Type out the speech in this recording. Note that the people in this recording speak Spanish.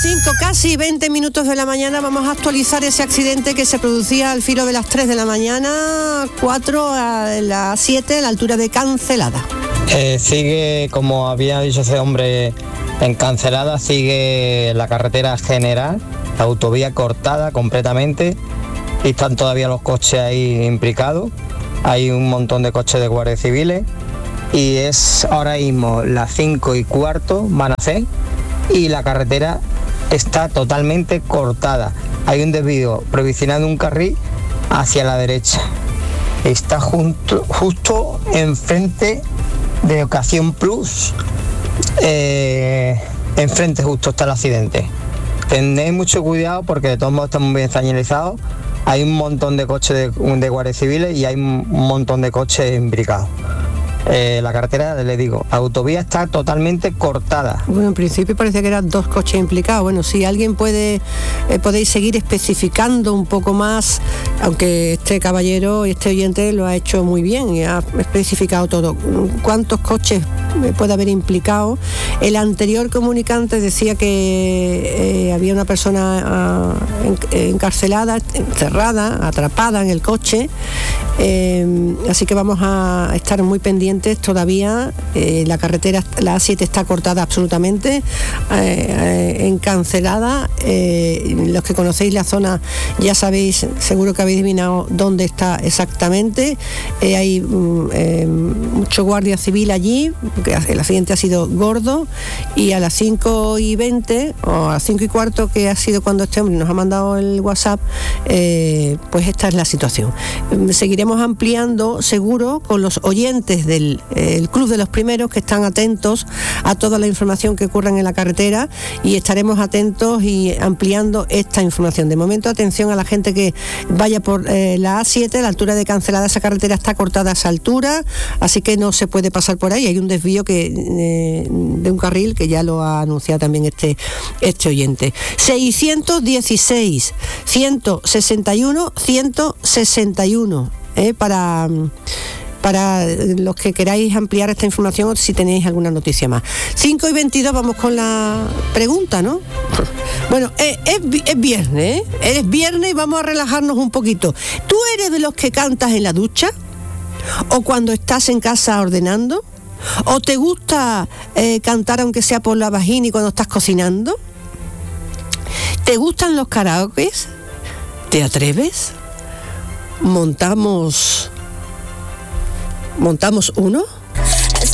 Casi 20 minutos de la mañana. Vamos a actualizar ese accidente que se producía al filo de las 3 de la mañana, 4 a las 7, a la altura de Cancelada. Sigue, como había dicho ese hombre, en Cancelada sigue la carretera general, la autovía cortada completamente y están todavía los coches ahí implicados. Hay un montón de coches de guardias civiles y es ahora mismo las 5:15, van a ser, y la carretera está totalmente cortada. Hay un desvío provisional de un carril hacia la derecha. Está justo enfrente de Ocasión Plus. Enfrente justo está el accidente. Tened mucho cuidado porque de todos modos estamos bien señalizados. Hay un montón de coches de guardias civiles y hay un montón de coches imbricados. La carretera, les digo, la autovía está totalmente cortada. Bueno, en principio parecía que eran 2 coches implicados. Bueno, si alguien podéis seguir especificando un poco más, aunque este caballero y este oyente lo ha hecho muy bien y ha especificado todo. ¿Cuántos coches puede haber implicado? El anterior comunicante decía que había una persona encarcelada, encerrada, atrapada en el coche. Así que vamos a estar muy pendientes todavía. La carretera, la A7 está cortada absolutamente, Cancelada. Los que conocéis la zona ya sabéis, seguro que habéis adivinado dónde está exactamente. Hay mucho guardia civil allí, porque el accidente ha sido gordo, y a las 5:20 o a las 5:15, que ha sido cuando este hombre nos ha mandado el WhatsApp, pues esta es la situación. Seguiremos ampliando seguro con los oyentes del el Club de los Primeros, que están atentos a toda la información que ocurra en la carretera, y estaremos atentos y ampliando esta información. De momento, atención a la gente que vaya por la A7, a la altura de Cancelada. Esa carretera está cortada a esa altura, así que no se puede pasar por ahí. Hay un desvío de un carril que ya lo ha anunciado también este oyente. 616 161 161 para los que queráis ampliar esta información o si tenéis alguna noticia más. 5:22, vamos con la pregunta, ¿no? Bueno, es viernes, ¿eh? Es viernes y vamos a relajarnos un poquito. ¿Tú eres de los que cantas en la ducha? ¿O cuando estás en casa ordenando? ¿O te gusta cantar aunque sea por la vagina y cuando estás cocinando? ¿Te gustan los karaokes? ¿Te atreves? ¿Montamos uno?